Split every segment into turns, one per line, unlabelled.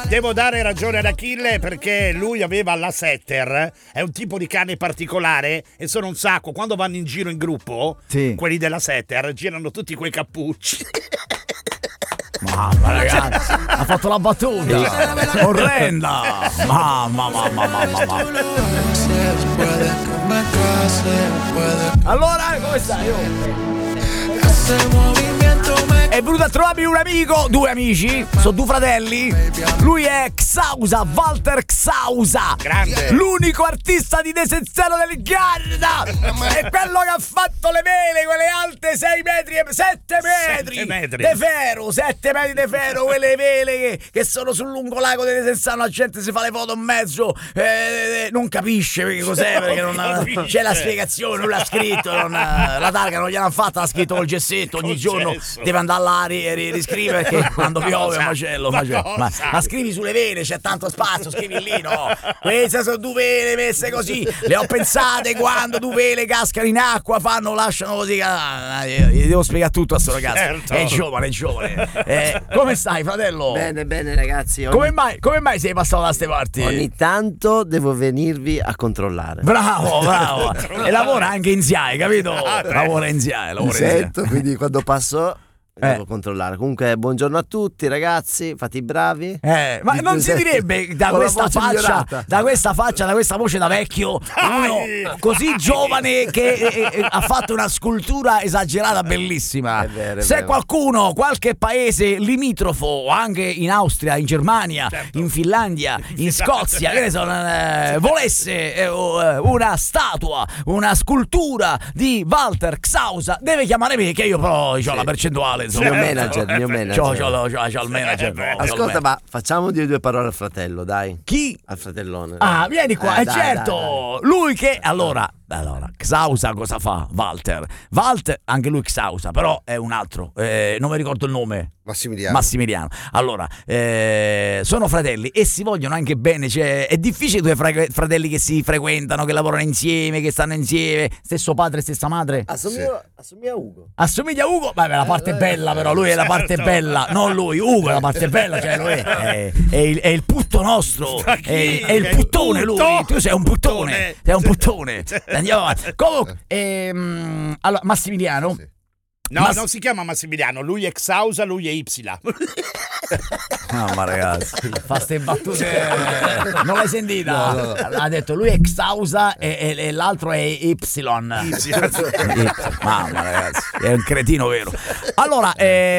devo dare ragione ad Achille, perché lui aveva la setter, è un tipo di cane particolare e sono un sacco. Quando vanno in giro in gruppo,
sì,
quelli della setter girano tutti quei cappucci.
Mamma, ragazzi, ha fatto la battuta orrenda. Mamma. Allora, come stai? È venuto a trovarmi un amico, due amici, sono due fratelli. Lui è Xausa, Walter Xausa,
grande,
l'unico artista di Desenzano del Garda. È quello che ha fatto le vele, quelle alte 6 metri e 7 metri de ferro, 7 metri de ferro, quelle vele che sono sul lungolago di Desenzano. La gente si fa le foto in mezzo, non capisce perché cos'è, perché non c'è la spiegazione, non l'ha scritto, la targa non gliel'hanno fatta, l'ha scritto col gessetto, ogni giorno deve andare là a riscrivere, perché quando piove è un macello. Ma scrivi sulle vene, c'è tanto spazio, scrivi lì, no? Queste sono due vele messe così, le ho pensate quando due vele cascano in acqua, lasciano così. Gli devo spiegare tutto a sto ragazzo.
Certo.
È giovane. Come stai, fratello?
Bene, ragazzi.
Come mai sei passato da ste parti?
Ogni tanto devo venirvi a controllare.
Bravo. E lavora anche in SIAE, capito? Lavora in SIAE.
Quindi quando passo devo controllare. Comunque, buongiorno a tutti, ragazzi, fate i bravi.
Ma non si direbbe da questa faccia, da questa voce da vecchio, uno così giovane che ha fatto una scultura esagerata, bellissima.
È vero,
Se qualcuno, qualche paese limitrofo, anche in Austria, in Germania, certo, in Finlandia, in Scozia, che ne so, volesse una statua, una scultura di Walter Xausa, deve chiamare me, che io però ho la percentuale.
Il mio manager.
C'ho il manager.
Ascolta, ma facciamo dire due parole al fratello, dai.
Chi?
Al fratellone.
Vieni qua,
certo.
Dai. Lui che allora, Xausa cosa fa? Walter, anche lui Xausa, però è un altro, non mi ricordo il nome. Massimiliano. Allora, sono fratelli e si vogliono anche bene, cioè è difficile due fratelli che si frequentano, che lavorano insieme, che stanno insieme, stesso padre, stessa madre.
Assomiglia a Ugo.
Assomiglia a Ugo? Vabbè, la parte bella però, lui è la parte bella, non lui, Ugo è la parte bella, cioè lui è il putto nostro, è il puttone lui, tu sei un puttone, andiamo avanti. Comunque, allora, Massimiliano.
Sì. No, non si chiama Massimiliano, lui è Xausa, lui è Y.
No, ma ragazzi, fa ste battute, non l'hai sentita? No. Ha detto lui è Xausa e l'altro è Y. Mamma, ragazzi, è un cretino vero. Allora,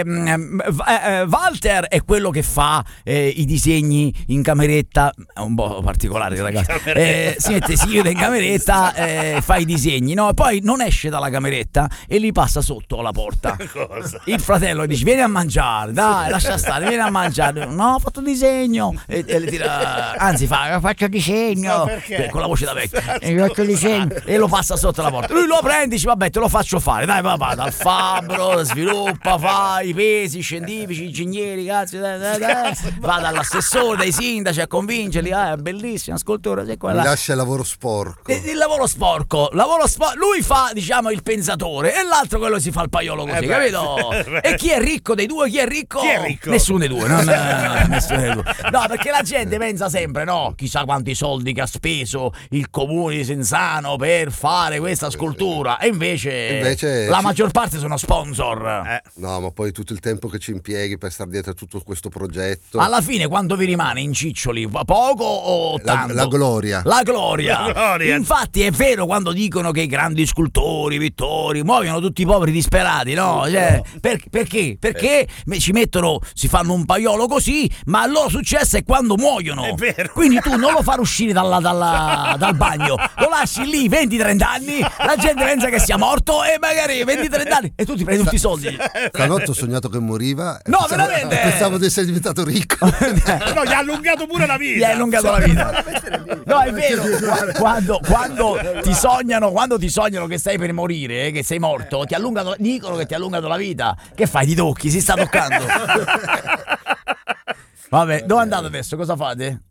Walter è quello che fa i disegni in cameretta, è un po' particolare, ragazzi. Si chiude in cameretta, fa i disegni, no? E poi non esce dalla cameretta e li passa sotto la porta.
Cosa?
Il fratello dice: vieni a mangiare, dai, lascia stare, vieni a mangiare. No, ho fatto disegno. E le tira, anzi, faccio disegno. Con la voce da vecchio. Faccio disegno. E lo passa sotto la porta. Lui lo prende e dice: vabbè, te lo faccio fare. Dai, va dal fabbro, sviluppa, fa i pesi scientifici, ingegneri, cazzo, dai. Va dall'assessore, dai sindaci a convincerli. È bellissima scultura.
Lascia il lavoro sporco.
Il lavoro sporco. Lui fa, diciamo, il pensatore e l'altro quello si fa il paiolo così, capito? E chi è ricco dei due? Chi è ricco? Nessuno dei due, nessuno dei due. No, perché la gente pensa sempre, no? Chissà quanti soldi che ha speso il comune di Senzano per fare questa scultura. E invece la maggior parte sono sponsor.
No, ma poi tutto il tempo che ci impieghi per stare dietro a tutto questo progetto.
Alla fine quanto vi rimane in ciccioli? Poco o tanto?
La gloria.
La gloria. Infatti è vero quando dicono che i grandi scultori, pittori muoiono tutti i poveri disperati, no? Cioè, perché? Perché ci mettono, si fanno un paiolo così, ma il loro successo è quando muoiono.
È vero.
Quindi tu non lo fai uscire dal bagno, lo lasci lì 20-30 anni, la gente pensa che sia morto e magari 20-30 anni e tu ti prendi tutti i soldi.
Stanotte ho sognato che moriva.
No, veramente?
Pensavo di essere diventato ricco.
No, gli ha allungato pure la vita.
Gli ha allungato la vita. No, è vero. Quando ti sognano che stai per morire, che sei morto, dicono che ti ha allungato la vita. Che fai? Ti tocchi? Si sta toccando. Vabbè, dove andate adesso? Cosa fate?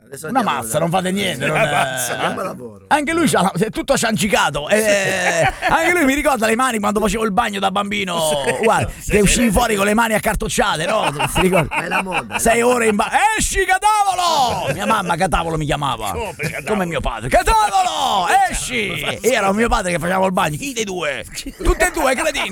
Una mazza, non fate niente. Non
lavoro.
Anche lui è tutto ciancicato. Anche lui mi ricorda le mani quando facevo il bagno da bambino. Guarda, che uscivi fuori con le mani accartocciate, no? Ti ricordi?
È la moda.
6 ore in bagno. Esci, Catavolo! Mia mamma Catavolo mi chiamava. Come mio padre. Catavolo! Esci! E era mio padre che faceva il bagno. Chi dei due? Tutti e due, cretini.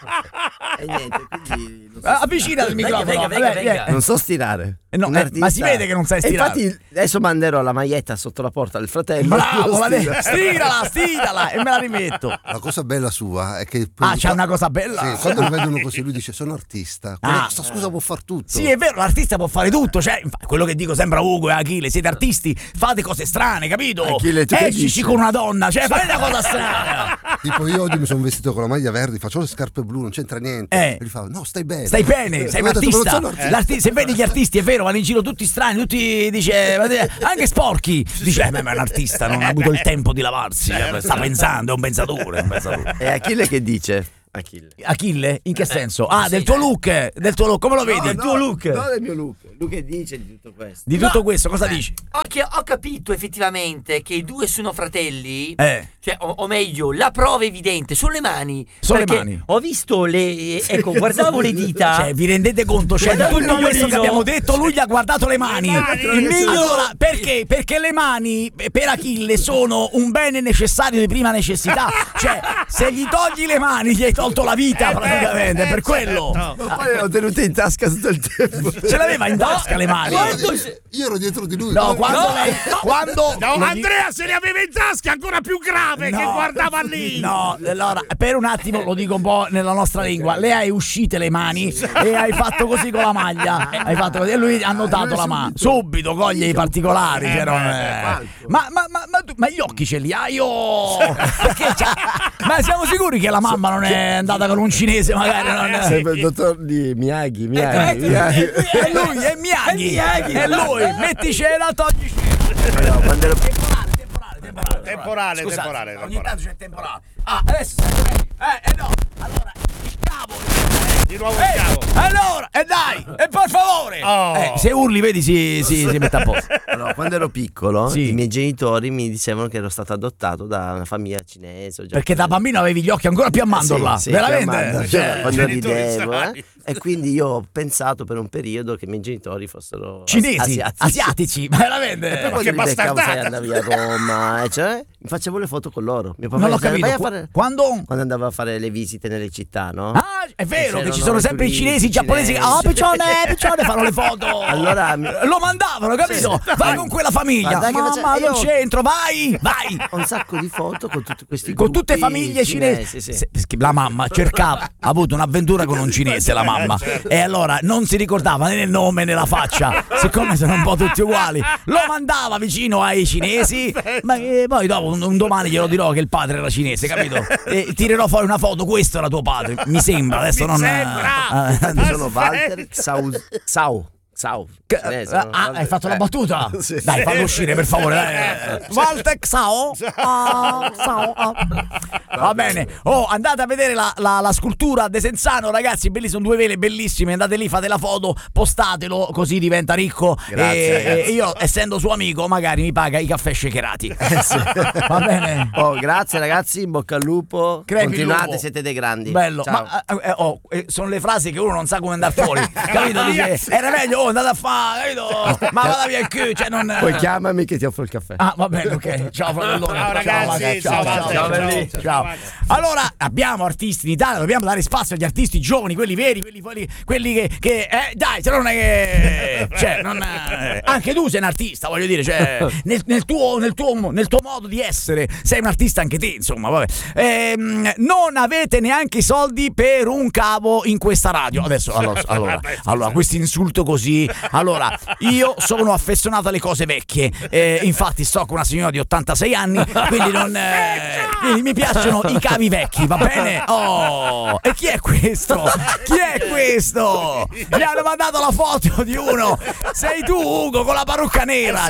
E niente, quindi
avvicina il microfono.
Venga.
non so stirare.
Ma si vede che non sai stirare.
Infatti adesso manderò la maglietta sotto la porta del fratello.
Bravo, stirala e me la rimetto.
La cosa bella sua è che
c'è una cosa bella.
Sì, quando lo vedono così lui dice sono artista. Questa scusa può far tutto.
Sì, è vero, l'artista può fare tutto, cioè quello che dico sempre a Ugo e Achille, siete artisti, fate cose strane, capito?
Achille, tu
escici con una donna, cioè fai una cosa strana.
Tipo io oggi mi sono vestito con la maglia verde, faccio le scarpe blu, non c'entra niente. E gli fa no, stai bene, sei
un artista. Se vedi gli artisti, è vero, vanno in giro tutti strani, tutti dice anche sporchi, dice ma è un artista, non ha avuto il tempo di lavarsi, sta pensando, è un pensatore.
E Achille che dice?
Achille? In che senso? Del tuo look, come lo vedi?
Del tuo look. No, del mio look. Lui che dice di tutto questo?
Di tutto questo cosa dici?
Ho capito effettivamente che i due sono fratelli.
Cioè,
o meglio, la prova evidente sono le mani.
Sono le mani.
Ho visto ecco, guardavo le dita.
Cioè, vi rendete conto? Cioè, da tutto questo che abbiamo detto, lui gli ha guardato le mani. Allora, perché? Perché le mani per Achille sono un bene necessario di prima necessità. Cioè, se gli togli le mani, gli hai tolto la vita praticamente, per quello.
Ma poi l'ho tenuta in tasca tutto il tempo.
Ce l'aveva in tasca le mani.
Io ero dietro di lui.
Quando
Andrea se le aveva in tasca, ancora più grave, che guardava lì.
No, allora, per un attimo lo dico un po' nella nostra lingua, le hai uscite le mani e hai fatto così con la maglia. Hai fatto così e lui ha notato la mano. Subito coglie i particolari. Ma gli occhi ce li hai? Perché ma siamo sicuri che la mamma non è andata con un cinese, magari?
Sempre il dottor di Miyagi.
È lui, è Miyagi. È lui, metticela, toglicela.
No, quando ero...
Temporale.
Ogni tanto c'è temporale. Adesso no. Allora, il cavolo.
Di nuovo il cavo.
Allora, dai, e per favore. Se urli, vedi, si mette a posto.
Allora, quando ero piccolo, i miei genitori mi dicevano che ero stato adottato da una famiglia cinese.
Perché da bambino avevi gli occhi ancora più a mandorla.
Sì,
veramente?
Cioè, quando ridevo. E quindi io ho pensato per un periodo che i miei genitori fossero
cinesi, asiatici. Veramente?
E poi che bastardata. Andavi a Roma, cioè, mi facevo le foto con loro. Mio papà
non l'ho capito. Quando
andavo a fare le visite nelle città, no?
È vero che ci sono sempre i cinesi, i giapponesi che piccione fanno le foto.
Allora
lo mandavano, capito? Vai con quella famiglia. Mamma, non c'entro, vai. Ho
un sacco di foto con tutti questi
con tutte famiglie cinesi. Sì. La mamma cercava, ha avuto un'avventura con un cinese, la mamma. E allora non si ricordava né il nome né la faccia, siccome sono un po' tutti uguali. Lo mandava vicino ai cinesi, ma poi dopo un domani glielo dirò che il padre era cinese, capito? E tirerò fuori una foto, questo era tuo padre, mi sembra, adesso non
sono Walter Sau.
Hai fatto la battuta?
Sì.
Dai, fallo uscire per favore. Walter Sao. Va bene. Andate a vedere la scultura De Senzano, ragazzi, bellissimo, 2 vele bellissime. Andate lì, fate la foto, postatelo, così diventa ricco.
Grazie,
e io, essendo suo amico, magari mi paga i caffè shakerati.
Sì.
Va bene.
Grazie ragazzi, in bocca al lupo. Continuate,
lupo.
Siete dei grandi.
Bello.
Ciao.
Ma sono le frasi che uno non sa come andare fuori. Capito? Dice, era meglio andate a fare, ma vada via il culo, cioè non.
Poi chiamami che ti offro il caffè.
Va bene, ok. Ciao fratello.
Ciao ragazzi,
ciao. Allora, abbiamo artisti in Italia, dobbiamo dare spazio agli artisti giovani, quelli veri, quelli che dai, se non è che cioè non anche tu sei un artista, voglio dire, cioè nel tuo modo di essere sei un artista anche te, insomma, vabbè. Non avete neanche i soldi per un cavo in questa radio. Adesso allora questo insulto così. Allora, io sono affezionato alle cose vecchie, infatti sto con una signora di 86 anni, quindi quindi mi piacciono i cavi vecchi, va bene? E chi è questo? Mi hanno mandato la foto di uno. Sei tu, Ugo, con la parrucca nera.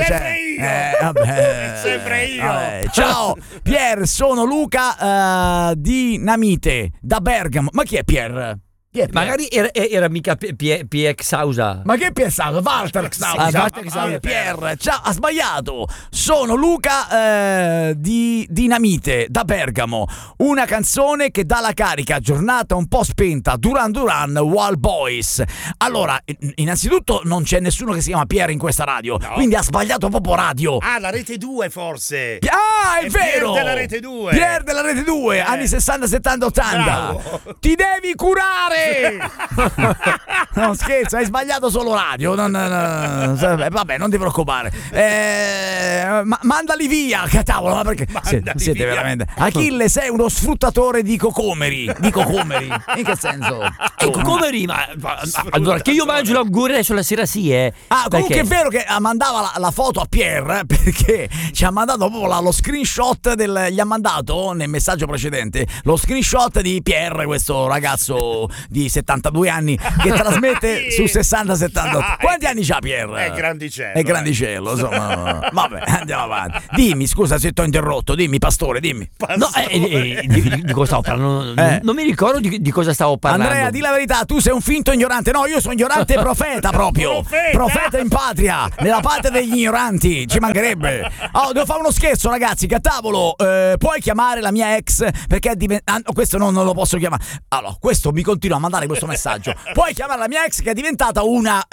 Sempre io.
Ciao Pier, sono Luca Dinamite da Bergamo. Ma chi è Pier?
Magari era mica Pierre Xausa.
Ma che Pierre Xausa? Walter Xausa. Pierre, ciao, ha sbagliato. Sono Luca di Dinamite da Bergamo. Una canzone che dà la carica, giornata un po' spenta, Duran Duran, Wild Boys. Allora, innanzitutto non c'è nessuno che si chiama Pierre in questa radio, quindi ha sbagliato proprio radio.
Ah, la Rete 2 forse.
È vero.
Pierre della Rete 2.
Pierre della Rete 2, anni 60, 70, 80.
Bravo.
Ti devi curare. No, scherzo, hai sbagliato solo radio. Vabbè, non ti preoccupare. Mandali via, cavolo, ma perché siete
via.
Veramente. Achille, sei uno sfruttatore di cocomeri. Di cocomeri. In che senso?
Cocomeri, ma allora che io mangio l'augurio adesso la sera
Comunque è vero che mandava la foto a Pierre, perché ci ha mandato proprio lo screenshot gli ha mandato nel messaggio precedente lo screenshot di Pierre, questo ragazzo di 72 anni che trasmette su 60-70. Quanti anni c'ha Pierre?
È grandicello.
Insomma. Vabbè, andiamo avanti. Dimmi, scusa se ti ho interrotto, dimmi Pastore, dimmi.
No, di cosa stavo parlando? Non mi ricordo di cosa stavo parlando.
Andrea, di la verità, tu sei un finto ignorante. No, io sono ignorante profeta proprio. Profeta in patria, nella patria degli ignoranti, ci mancherebbe. Devo fare uno scherzo, ragazzi, che a tavolo puoi chiamare la mia ex perché questo non lo posso chiamare. Allora, questo mi continua a mandare questo messaggio. Puoi chiamare la mia ex che è diventata una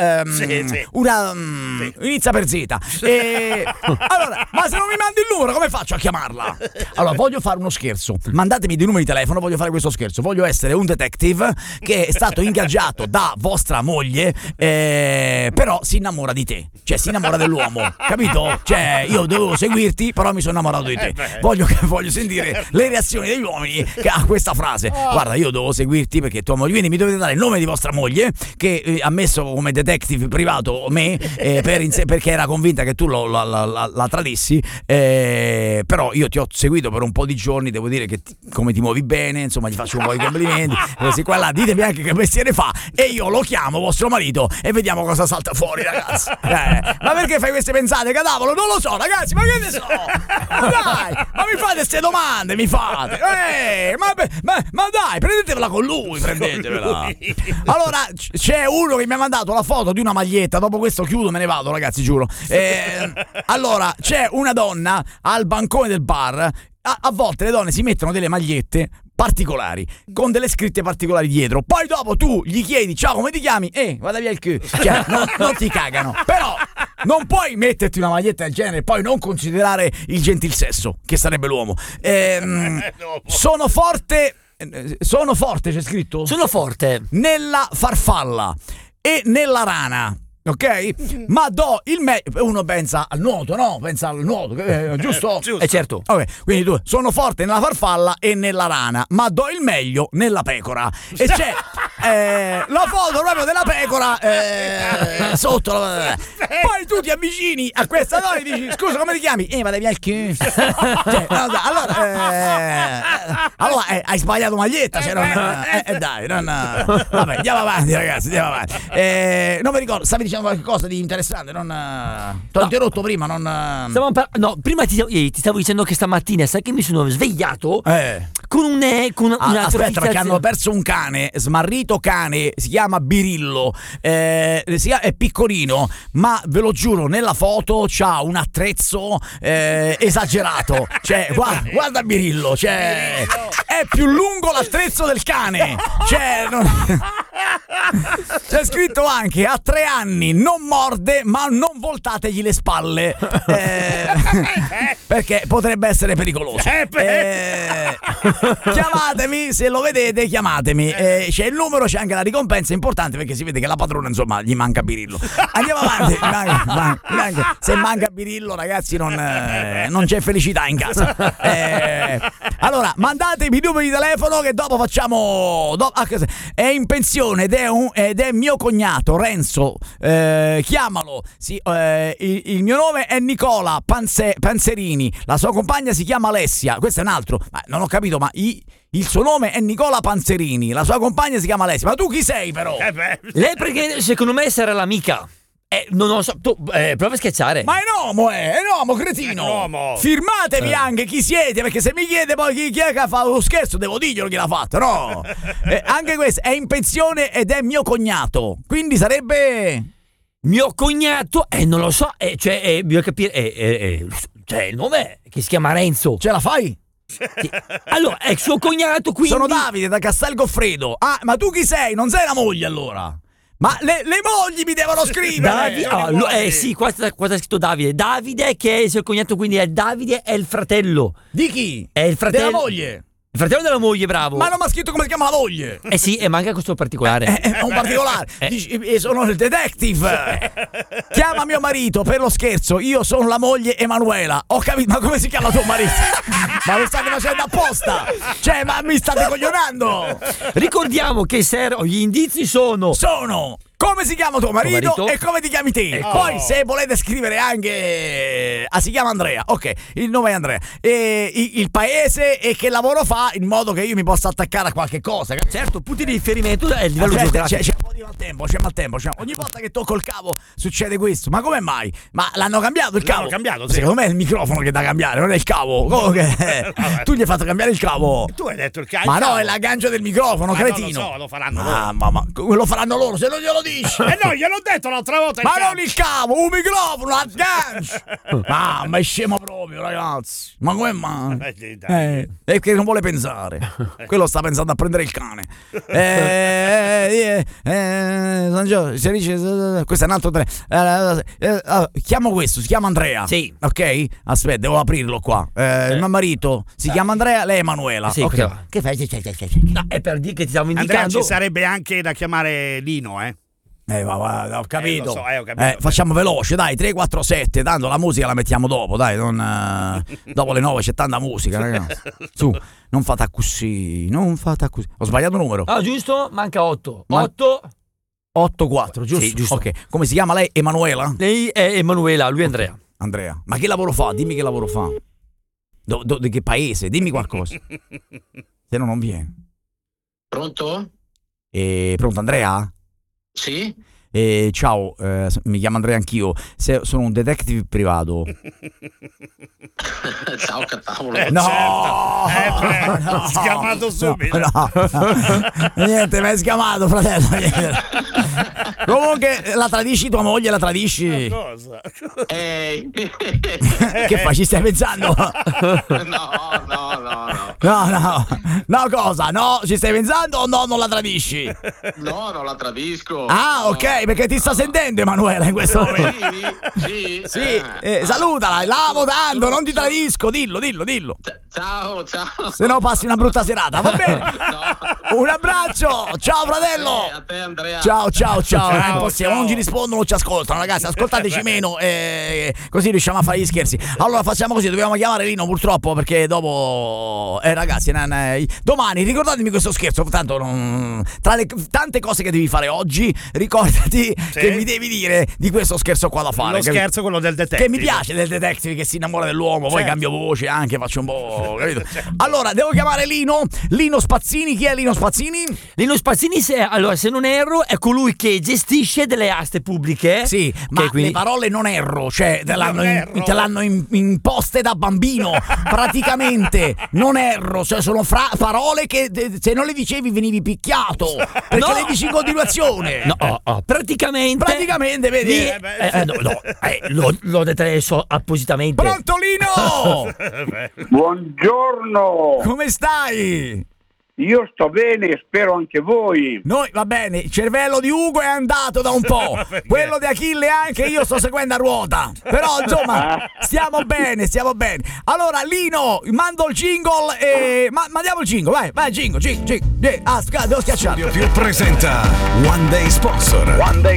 inizia per Z. Allora, ma se non mi mandi il numero come faccio a chiamarla? Allora, voglio fare uno scherzo. Mandatemi dei numeri di telefono, voglio fare questo scherzo. Voglio essere un detective che è stato ingaggiato da vostra moglie, però si innamora di te. Cioè si innamora dell'uomo, capito? Cioè io dovevo seguirti, però mi sono innamorato di te. Voglio sentire le reazioni degli uomini a questa frase. Guarda, io dovevo seguirti perché tua moglie, quindi mi dovete dare il nome di vostra moglie che ha messo come detective privato me perché era convinta che tu la tradissi, però io ti ho seguito per un po' di giorni, devo dire che come ti muovi bene, insomma gli faccio un po' di complimenti, così qua là, ditemi anche che mestiere fa e io lo chiamo vostro marito e vediamo cosa salta fuori, ragazzi. Ma perché fai queste pensate, cadavolo? Non lo so, ragazzi, ma che ne so? Dai, ma mi fate queste domande, ma dai, prendetevela con lui, prendetevela. Allora, c'è uno che mi ha mandato la foto di una maglietta, dopo questo chiudo, me ne vado, ragazzi, giuro. Allora, c'è una donna al bancone del bar. A volte le donne si mettono delle magliette particolari con delle scritte particolari dietro, poi dopo tu gli chiedi ciao come ti chiami vada via il culo, cioè non ti cagano, però non puoi metterti una maglietta del genere e poi non considerare il gentil sesso che sarebbe l'uomo. Sono forte, c'è scritto?
Sono forte
nella farfalla e nella rana. Ok? Ma do il meglio. Uno pensa al nuoto, no? Pensa al nuoto, giusto?
Certo.
Ok, quindi tu sono forte nella farfalla e nella rana, ma do il meglio nella pecora. E c'è la foto proprio della pecora sotto. Poi tu ti avvicini a questa donna e dici scusa come ti chiami? Vada via il culo. Allora hai sbagliato maglietta, dai, vabbè, andiamo avanti, ragazzi, andiamo avanti. Non mi ricordo, stavi dicendo qualcosa di interessante, non t'ho interrotto prima, non
no, prima ti stavo dicendo che stamattina sai che mi sono svegliato con una
aspetta, perché hanno perso un cane, smarrito cane, si chiama Birillo, è piccolino, ma ve lo giuro nella foto c'ha un attrezzo esagerato, cioè guarda Birillo, cioè è più lungo l'attrezzo del cane, cioè c'è scritto anche a 3 anni non morde ma non voltategli le spalle perché potrebbe essere pericoloso. Chiamatemi se lo vedete, chiamatemi, c'è il numero, c'è anche la ricompensa importante perché si vede che la padrona insomma gli manca Birillo. Andiamo avanti. Se manca Birillo, ragazzi, non c'è felicità in casa. Allora mandatemi i numeri di telefono che dopo facciamo è in pensione ed è mio cognato Renzo, chiamalo. Sì, il mio nome è Nicola Panzerini, la sua compagna si chiama Alessia, questo è un altro, ma non ho capito, ma il suo nome è Nicola Panzerini, la sua compagna si chiama Alessia, ma tu chi sei però?
Lei perché secondo me sarà l'amica. Non lo so, tu prova a scherzare.
Ma è un uomo, cretino.
È un uomo.
Firmatevi anche chi siete, perché se mi chiede poi chi è che ha fatto lo scherzo, devo dirglielo chi l'ha fatto, no? Anche questo è in pensione ed è mio cognato, quindi sarebbe...
Mio cognato, non lo so, bisogna capire, cioè il nome che si chiama Renzo.
Ce la fai?
Sì. Allora, è suo cognato, quindi...
Sono Davide da Castel Goffredo. Ah, ma tu chi sei? Non sei la moglie allora? Ma le mogli mi devono scrivere.
Sì, qua sta scritto Davide. Davide che è il suo cognato, quindi è Davide, è il fratello.
Di chi?
È il fratello
della moglie.
Il fratello della moglie, bravo.
Ma non mi ha scritto come si chiama la moglie.
Sì, e manca questo particolare.
È un particolare. Dici, sono il detective. Chiama mio marito per lo scherzo. Io sono la moglie Emanuela. Ho capito, ma come si chiama tuo marito? Ma lo state facendo apposta? Cioè, ma mi state coglionando?
Ricordiamo che gli indizi sono
come si chiama tuo marito e come ti chiami te. Poi se volete scrivere anche si chiama Andrea. Ok, il nome è Andrea. Il paese e che lavoro fa, in modo che io mi possa attaccare a qualche cosa.
Certo, punti di riferimento è il livello geografico.
C'è un po' di maltempo. Ogni volta che tocco il cavo succede questo. Ma come mai? Ma l'hanno cambiato il cavo?
L'hanno cambiato, sì.
Secondo me è il microfono che da cambiare, non è il cavo. Tu gli hai fatto cambiare il cavo.
Tu hai detto il cavo.
Ma no, è l'aggancio del microfono, cretino.
Non lo so, lo faranno loro.
Ma lo faranno loro, se non glielo dici.
No, gliel'ho detto l'altra volta.
Ma non il cavo, un microfono, l'aggancio. Ma è scemo proprio, ragazzi. Ma come mai? È che non vuole pensare. Quello sta pensando a prendere il cane. Si dice, questo è un altro chiamo questo, si chiama Andrea.
Sì.
Ok? Aspetta, devo aprirlo qua. Il mio marito si chiama Andrea, lei è Emanuela.
Sì,
ok.
Che fai? No, è per dire che ti stiamo indicando.
Andrea, ci sarebbe anche da chiamare Lino,
ho capito.
Ho capito.
Facciamo veloce, dai, 3, 4, 7. Tanto la musica la mettiamo dopo, dai. Dopo le 9 c'è tanta musica, ragazzi. Su, non fate così. Ho sbagliato il numero.
Ah, giusto? Manca 8.
8-4, giusto?
Sì, giusto.
Ok, come si chiama lei? Emanuela?
Lei è Emanuela, lui è Andrea.
Andrea. Ma che lavoro fa? Dimmi che lavoro fa. Di che paese? Dimmi qualcosa. Se no non viene.
Pronto?
Pronto, Andrea?
Sì?
Ciao, mi chiamo Andrea anch'io. Sono un detective privato.
Ciao, cavolo.
No!
Sgamato subito.
No. Niente, mi hai sgamato, fratello. Comunque, la tradisci tua moglie? La tradisci?
Cosa?
Che fai? Ci stai pensando? No, cosa? No, ci stai pensando o no, non la tradisci?
No, non la tradisco.
Ah, ok, perché ti sta sentendo Emanuela in questo momento.
Sì.
Salutala, lavo tanto, non ti tradisco, dillo.
Ciao.
Se no passi una brutta serata, va bene?
No.
Un abbraccio, ciao fratello.
A te, Andrea.
Ciao. Impossibile, non ci rispondono, non ci ascoltano, ragazzi, ascoltateci meno, così riusciamo a fare gli scherzi. Allora facciamo così, dobbiamo chiamare Lino purtroppo, perché dopo ragazzi, domani ricordatemi questo scherzo, tanto tra le tante cose che devi fare oggi, ricordati che mi devi dire di questo scherzo qua da fare.
Lo scherzo, quello del detective.
Che mi piace del detective che si innamora dell'uomo, poi cambio voce anche, faccio un po', capito? Allora, devo chiamare Lino Spazzini. Chi è Lino Spazzini?
Lino Spazzini, se non erro, è colui che gestisce delle aste pubbliche.
Sì, ma le parole non erro, cioè te l'hanno imposte da bambino, praticamente, non erro, cioè sono parole che se non le dicevi venivi picchiato, perché le dici in continuazione.
No, praticamente, vedi? L'ho detto adesso appositamente.
Pronto, Lino?
Buongiorno.
Come stai?
Io sto bene, spero anche voi.
Noi va bene, il cervello di Ugo è andato da un po', quello di Achille anche, io sto seguendo a ruota. Però insomma, stiamo bene. Allora Lino, mando il jingle e mandiamo il jingle, vai jingle. Devo schiacciare.
Radio Più presenta One Day Sponsor.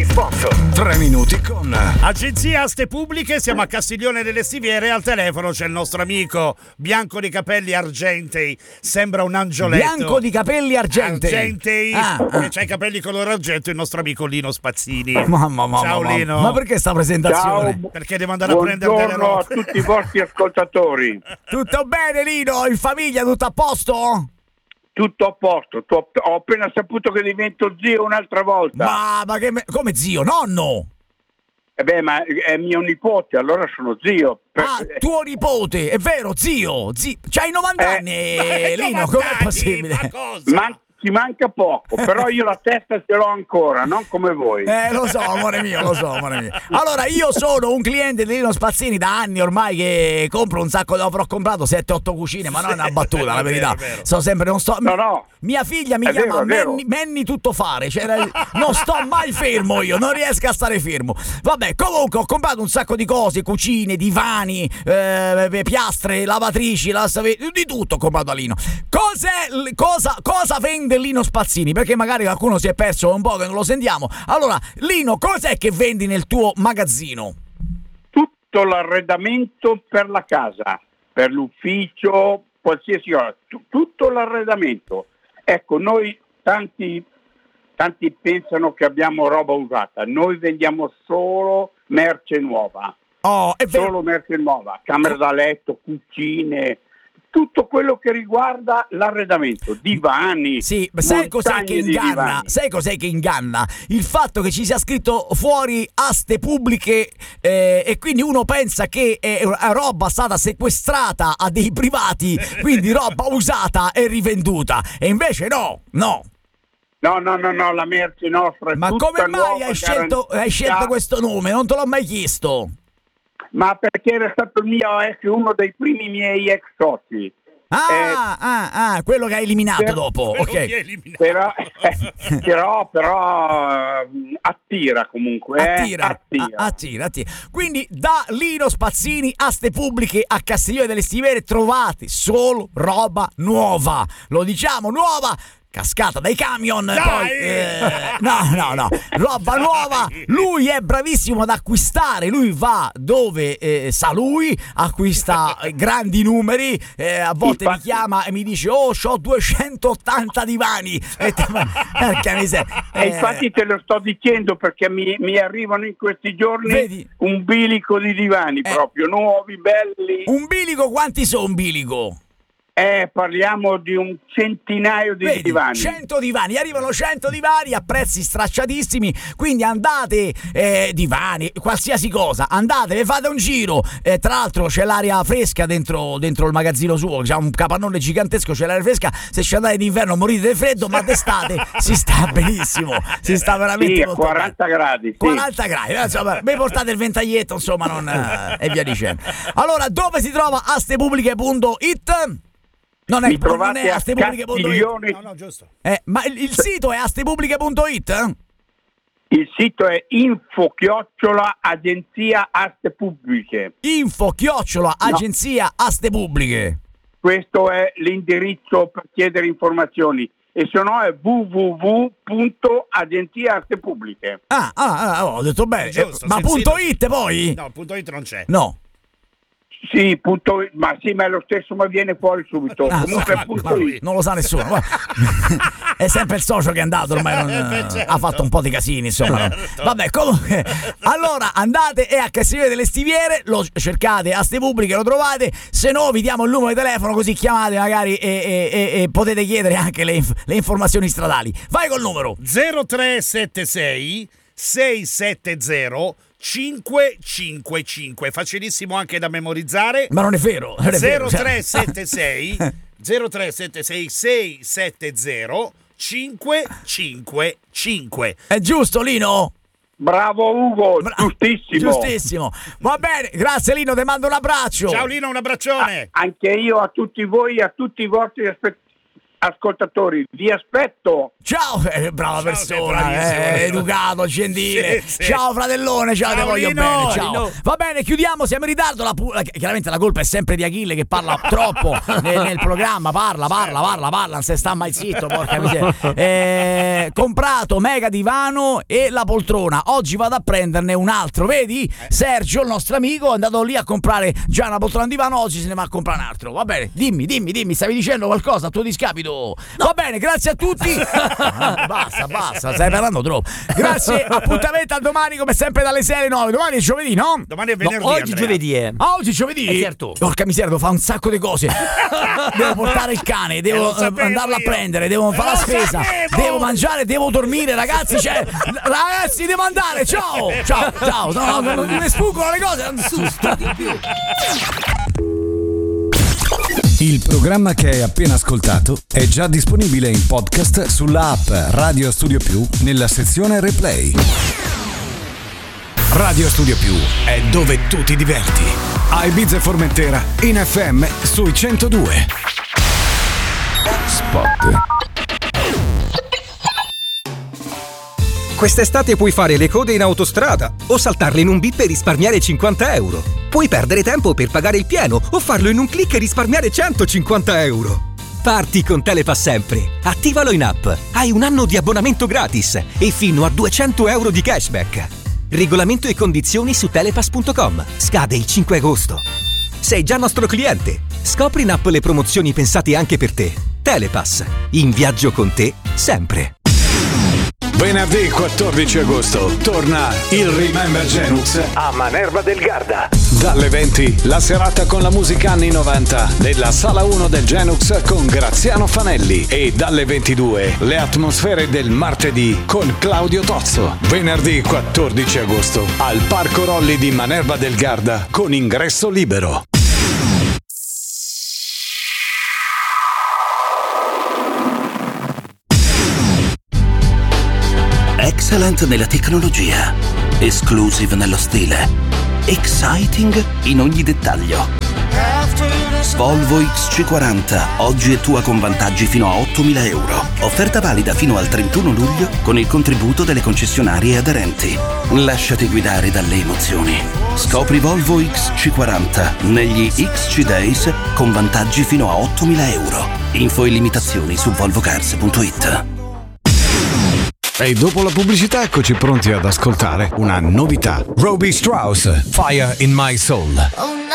3 minuti con
Agenzia Aste Pubbliche, siamo a Castiglione delle Stiviere, al telefono c'è il nostro amico bianco di capelli argentei, sembra un angioletto.
Bianco di capelli argentei.
Che c'ha i capelli color argento, il nostro amico Lino Spazzini.
Mamma.
Ciao Lino.
Ma perché sta presentazione?
Ciao.
Perché devo andare a prendere delle robe.
Buongiorno a tutti i vostri ascoltatori.
Tutto bene Lino? In famiglia tutto a posto?
Tutto a posto. Ho appena saputo che divento zio un'altra volta.
Ma come zio? Nonno?
Ma è mio nipote, allora sono zio.
Tuo nipote, è vero, zio. C'hai 90 anni, Lino, com'è possibile?
Ci manca poco, però io la testa ce l'ho ancora, non come voi.
Lo so, amore mio. Allora, io sono un cliente di Lino Spazzini da anni ormai che compro un sacco, avrò comprato 7-8 cucine, ma non è una battuta, la verità. Sono sempre, non sto...
No.
Mia figlia mi chiama Manny Tuttofare, non sto mai fermo io, non riesco a stare fermo. Vabbè, comunque ho comprato un sacco di cose, cucine, divani, piastre, lavatrici, di tutto ho comprato a Lino. Cosa vende Lino Spazzini? Perché magari qualcuno si è perso un po' che non lo sentiamo. Allora, Lino, cos'è che vendi nel tuo magazzino?
Tutto l'arredamento per la casa, per l'ufficio, qualsiasi cosa, tutto l'arredamento. Ecco, noi tanti pensano che abbiamo roba usata, noi vendiamo solo merce nuova. Solo merce nuova, camere da letto, cucine, tutto quello che riguarda l'arredamento, divani.
Sì, sai cos'è che inganna? Sai cos'è che inganna? Il fatto che ci sia scritto fuori aste pubbliche e quindi uno pensa che è roba stata sequestrata a dei privati, quindi roba usata e rivenduta. E invece no.
No, la merce nostra è
Ma
tutta
come mai
nuova,
hai scelto questo nome? Non te l'ho mai chiesto.
Ma perché era stato uno dei primi miei ex soci.
Quello che hai eliminato dopo. Ok.
Però attira comunque.
Attira. Quindi da Lino Spazzini, aste pubbliche a Castiglione delle Stiviere, trovate solo roba nuova. Lo diciamo, nuova, cascata dai camion. Poi, no, roba nuova. Lui è bravissimo ad acquistare, lui va dove sa lui, acquista grandi numeri, a volte mi chiama e mi dice c'ho 280 divani. Perché
infatti te lo sto dicendo, perché mi arrivano in questi giorni un bilico di divani proprio nuovi, belli.
Un bilico? Quanti sono un bilico?
Parliamo di un centinaio di divani.
100 divani, arrivano 100 divani a prezzi stracciatissimi, quindi andate, divani, qualsiasi cosa, andate, vi fate un giro, tra l'altro c'è l'aria fresca dentro il magazzino suo, c'è un capannone gigantesco, c'è l'aria fresca, se ci andate d'inverno morite di freddo, ma d'estate si sta benissimo, si sta veramente molto
40
bene.
gradi.
40 gradi, insomma, vi portate il ventaglietto, insomma, e via dicendo. Allora, dove si trova astepubbliche.it? Non è astepubbliche.it.
No, giusto.
Ma il sito è astepubbliche.it?
Il sito è info@agenzia Aste Pubbliche.
Info@agenzia Aste Pubbliche.
Questo è l'indirizzo per chiedere informazioni. E se no è www.agenziaastepubbliche.
Ho detto bene.
Giusto,
ma punto .it poi?
No, punto .it non c'è.
No.
Sì, ma è lo stesso, ma viene fuori subito. Comunque
non lo sa nessuno. È sempre il socio che è andato ormai, ha fatto un po' di casini, insomma. Vabbè, comunque, allora andate a Castiglione delle Stiviere, lo cercate, Aste Pubbliche, lo trovate. Se no vi diamo il numero di telefono, così chiamate magari e potete chiedere anche le informazioni stradali. Vai col numero
0376 670 555, facilissimo anche da memorizzare.
Ma non è vero.
0376 670 555.
È giusto, Lino?
Bravo Ugo,
giustissimo. Va bene, grazie Lino, ti mando un abbraccio.
Ciao Lino, un abbraccione.
Anche io a tutti voi e a tutti i vostri ascoltatori, vi aspetto.
Ciao, brava persona, educato, gentile. Sì. Ciao fratellone, ciao, te voglio
Lino,
bene. Ciao.
Lino.
Va bene, chiudiamo, siamo in ritardo. Chiaramente la colpa è sempre di Achille che parla troppo nel programma. Parla, non si sta mai zitto, porca miseria. Comprato mega divano e la poltrona. Oggi vado a prenderne un altro, vedi? Sergio, il nostro amico, è andato lì a comprare già una poltrona, un divano, oggi se ne va a comprare un altro. Va bene, dimmi, stavi dicendo qualcosa a tuo discapito? capito? Va bene, grazie a tutti. Basta, stai parlando troppo. Grazie, appuntamento a domani come sempre dalle 6 alle 9. Domani è giovedì, no?
Domani è venerdì.
Oggi giovedì è.
Oggi è giovedì?
Certo.
Porca miseria, devo fare un sacco di cose. Devo portare il cane, devo andarlo a prendere, devo fare la spesa, devo mangiare, devo dormire, ragazzi, ragazzi, devo andare, ciao, non mi sfuggono le cose.
Il programma che hai appena ascoltato è già disponibile in podcast sulla app Radio Studio Più nella sezione Replay. Radio Studio Più è dove tu ti diverti. A Ibiza e Formentera in FM sui 102. Spot.
Quest'estate puoi fare le code in autostrada o saltarle in un bip e risparmiare 50 euro. Puoi perdere tempo per pagare il pieno o farlo in un click e risparmiare 150 euro. Parti con Telepass sempre. Attivalo in app. Hai un anno di abbonamento gratis e fino a 200 euro di cashback. Regolamento e condizioni su telepass.com. Scade il 5 agosto. Sei già nostro cliente. Scopri in app le promozioni pensate anche per te. Telepass. In viaggio con te sempre.
Venerdì 14 agosto torna il Remember Genux a Manerba del Garda. Dalle 20 la serata con la musica anni 90 nella sala 1 del Genux con Graziano Fanelli e dalle 22 le atmosfere del martedì con Claudio Tozzo. Venerdì 14 agosto al Parco Rolli di Manerba del Garda con ingresso libero.
Excellent nella tecnologia, exclusive nello stile, exciting in ogni dettaglio. Volvo XC40, oggi è tua con vantaggi fino a 8.000 euro. Offerta valida fino al 31 luglio con il contributo delle concessionarie aderenti. Lasciati guidare dalle emozioni. Scopri Volvo XC40 negli XC Days con vantaggi fino a 8.000 euro. Info e limitazioni su volvocars.it.
E dopo la pubblicità eccoci pronti ad ascoltare una novità. Robbie Strauss, Fire in My Soul.